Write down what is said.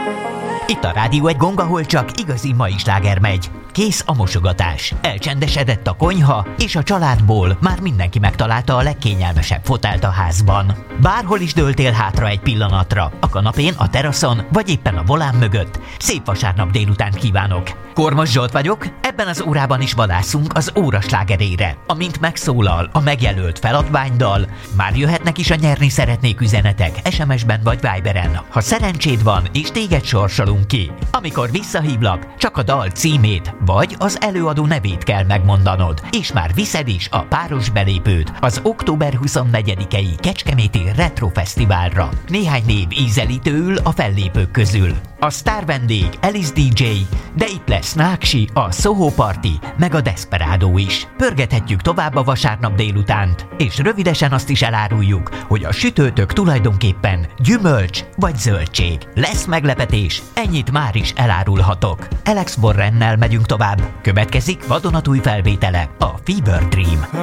Itt a rádió egy gong, ahol csak igazi mai sláger megy. Kész a mosogatás, elcsendesedett a konyha, és a családból már mindenki megtalálta a legkényelmesebb fotelt a házban. Bárhol is dőltél hátra egy pillanatra, a kanapén, a teraszon, vagy éppen a volán mögött. Szép vasárnap délután kívánok! Kormos Zsolt vagyok, ebben az órában is vadászunk az óra slágerére. Amint megszólal a megjelölt feladványdal, már jöhetnek is a nyerni szeretnék üzenetek SMS-ben vagy Viberen. Ha szerencséd van, és téged sorsolunk ki. Amikor visszahívlak, csak a dal címét vagy az előadó nevét kell megmondanod, és már viszed is a páros belépőt az október 24-i Kecskeméti Retro Fesztiválra. Néhány név ízelítőül a fellépők közül. A sztár vendég Alice DJ, de itt lesz Náksi, a Soho Party, meg a Desperado is. Pörgethetjük tovább a vasárnap délutánt, és rövidesen azt is eláruljuk, hogy a sütőtök tulajdonképpen gyümölcs vagy zöldség. Lesz meglepetés, ennyit már is elárulhatok. Alex Borrennel megyünk tovább. Következik vadonatúj felvétele, a Fever Dream.